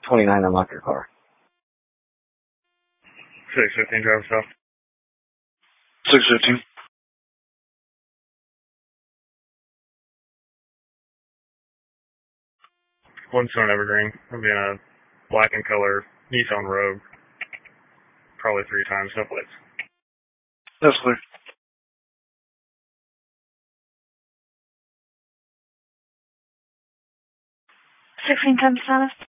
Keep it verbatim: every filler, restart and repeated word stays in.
twenty-nine unlock your car. six fifteen driver stop. six fifteen. One Stone Evergreen. It'll be in a black and color Nissan Rogue. Probably three times, no plates. That's clear. sixteen ten status.